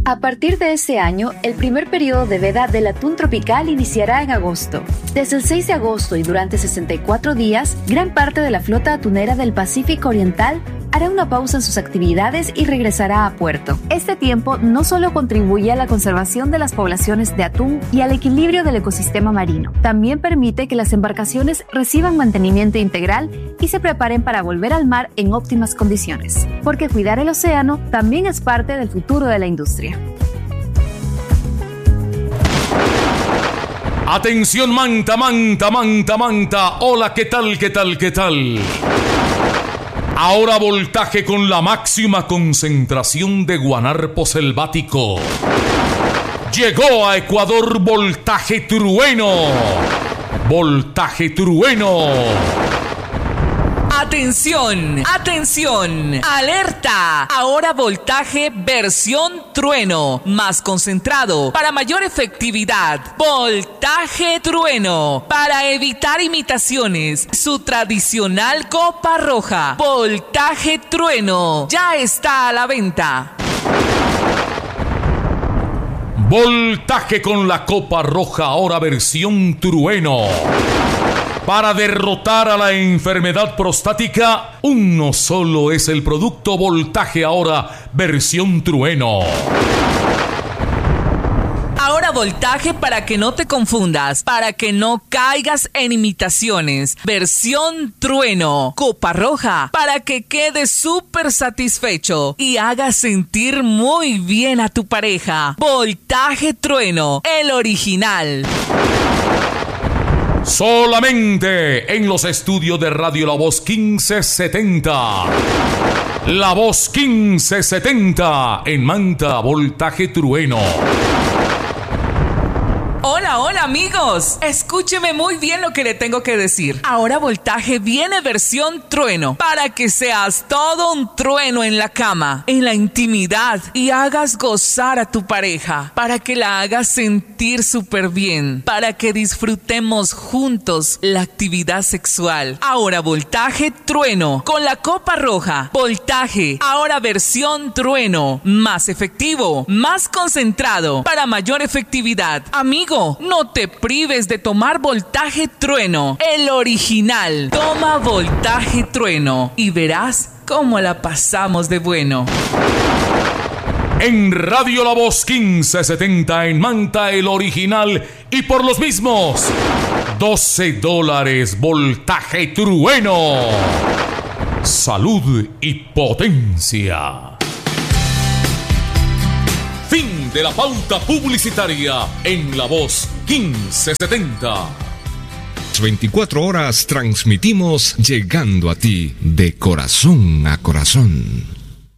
A partir de este año, el primer periodo de veda del atún tropical iniciará en agosto. Desde el 6 de agosto y durante 64 días, gran parte de la flota atunera del Pacífico Oriental hará una pausa en sus actividades y regresará a puerto. Este tiempo no solo contribuye a la conservación de las poblaciones de atún y al equilibrio del ecosistema marino, también permite que las embarcaciones reciban mantenimiento integral y se preparen para volver al mar en óptimas condiciones, porque cuidar el océano también es parte del futuro de la industria. Atención, Manta, Manta, Manta, Manta. Hola, ¿qué tal, qué tal, qué tal? Ahora voltaje con la máxima concentración de guanarpo selvático. Llegó a Ecuador voltaje trueno. Voltaje trueno. ¡Atención! ¡Atención! ¡Alerta! Ahora voltaje versión trueno, más concentrado, para mayor efectividad. Voltaje trueno, para evitar imitaciones. Su tradicional copa roja. Voltaje trueno, ya está a la venta. Voltaje con la copa roja, ahora versión trueno. Para derrotar a la enfermedad prostática, uno solo es el producto. Voltaje ahora versión trueno. Ahora voltaje para que no te confundas, para que no caigas en imitaciones. Versión trueno, copa roja, para que quedes súper satisfecho y hagas sentir muy bien a tu pareja. Voltaje trueno, el original. Solamente en los estudios de Radio La Voz 1570. La Voz 1570 en Manta, voltaje trueno. Hola, hola amigos, escúcheme muy bien lo que le tengo que decir. Ahora voltaje viene versión trueno, para que seas todo un trueno en la cama, en la intimidad, y hagas gozar a tu pareja, para que la hagas sentir súper bien, para que disfrutemos juntos la actividad sexual. Ahora voltaje trueno, con la copa roja. Voltaje, ahora versión trueno, más efectivo, más concentrado, para mayor efectividad. Amigo, no te prives de tomar voltaje trueno, el original. Toma voltaje trueno y verás cómo la pasamos de bueno. En Radio La Voz 1570 en Manta, el original, y por los mismos $12 voltaje trueno. Salud y potencia. Fin de la pauta publicitaria en La Voz 1570. 24 horas transmitimos llegando a ti de corazón a corazón.